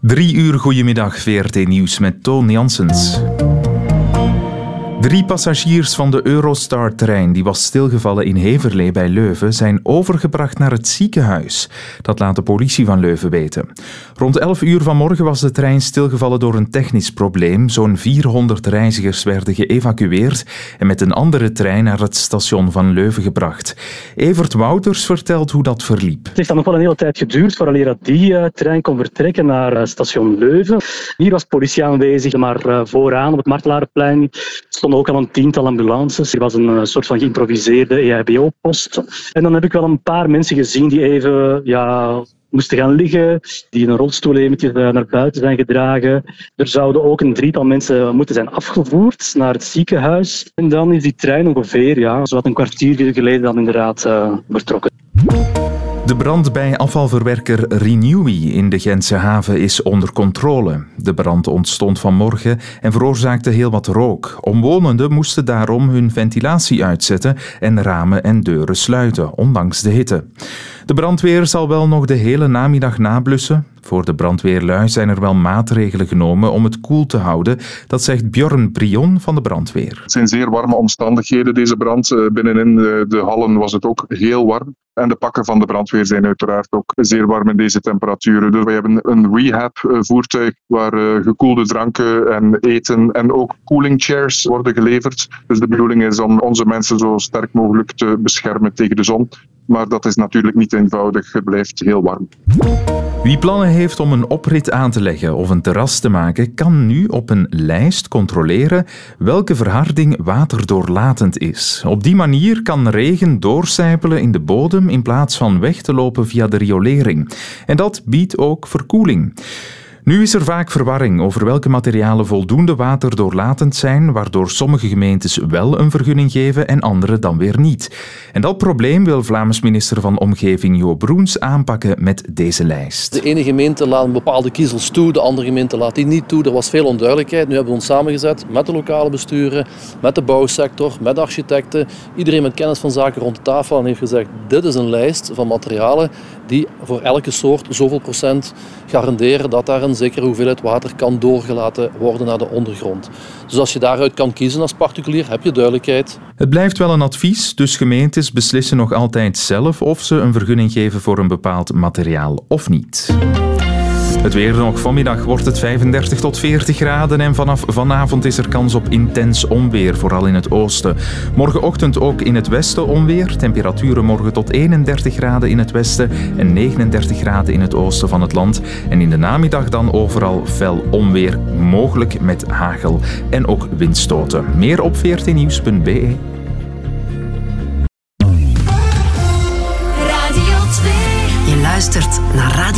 3 uur goedemiddag, VRT Nieuws met Toon Janssens. 3 passagiers van de Eurostar-trein die was stilgevallen in Heverlee bij Leuven zijn overgebracht naar het ziekenhuis. Dat laat de politie van Leuven weten. Rond 11 uur vanmorgen was de trein stilgevallen door een technisch probleem. Zo'n 400 reizigers werden geëvacueerd en met een andere trein naar het station van Leuven gebracht. Evert Wouters vertelt hoe dat verliep. Het heeft dan nog wel een hele tijd geduurd vooraleer dat die trein kon vertrekken naar station Leuven. Hier was politie aanwezig, maar vooraan op het Martelarenplein stonden ook al een 10-tal ambulances. Er was een soort van geïmproviseerde EHBO-post. En dan heb ik wel een paar mensen gezien die even moesten gaan liggen, die in een rolstoel eventjes naar buiten zijn gedragen. Er zouden ook een 3-tal mensen moeten zijn afgevoerd naar het ziekenhuis. En dan is die trein ongeveer, zowat een kwartier geleden dan inderdaad vertrokken. De brand bij afvalverwerker Renewi in de Gentse haven is onder controle. De brand ontstond vanmorgen en veroorzaakte heel wat rook. Omwonenden moesten daarom hun ventilatie uitzetten en ramen en deuren sluiten, ondanks de hitte. De brandweer zal wel nog de hele namiddag nablussen. Voor de brandweerlui zijn er wel maatregelen genomen om het koel te houden. Dat zegt Björn Brion van de brandweer. Het zijn zeer warme omstandigheden, deze brand. Binnenin de hallen was het ook heel warm. En de pakken van de brandweer zijn uiteraard ook zeer warm in deze temperaturen. Dus we hebben een rehab-voertuig waar gekoelde dranken en eten en ook cooling chairs worden geleverd. Dus de bedoeling is om onze mensen zo sterk mogelijk te beschermen tegen de zon. Maar dat is natuurlijk niet eenvoudig. Het blijft heel warm. Wie plannen heeft om een oprit aan te leggen of een terras te maken, kan nu op een lijst controleren welke verharding waterdoorlatend is. Op die manier kan regen doorcijpelen in de bodem in plaats van weg te lopen via de riolering. En dat biedt ook verkoeling. Nu is er vaak verwarring over welke materialen voldoende waterdoorlatend zijn, waardoor sommige gemeentes wel een vergunning geven en andere dan weer niet. En dat probleem wil Vlaams minister van Omgeving Jo Broens aanpakken met deze lijst. De ene gemeente laat bepaalde kiezels toe, de andere gemeente laat die niet toe. Er was veel onduidelijkheid. Nu hebben we ons samengezet met de lokale besturen, met de bouwsector, met architecten. Iedereen met kennis van zaken rond de tafel en heeft gezegd, dit is een lijst van materialen die voor elke soort zoveel procent garanderen dat daar een zekere hoeveelheid water kan doorgelaten worden naar de ondergrond. Dus als je daaruit kan kiezen als particulier, heb je duidelijkheid. Het blijft wel een advies, dus gemeentes beslissen nog altijd zelf of ze een vergunning geven voor een bepaald materiaal of niet. Het weer nog. Vanmiddag wordt het 35 tot 40 graden en vanaf vanavond is er kans op intens onweer, vooral in het oosten. Morgenochtend ook in het westen onweer. Temperaturen morgen tot 31 graden in het westen en 39 graden in het oosten van het land. En in de namiddag dan overal fel onweer, mogelijk met hagel en ook windstoten. Meer op vrtnieuws.be. Je luistert naar Radio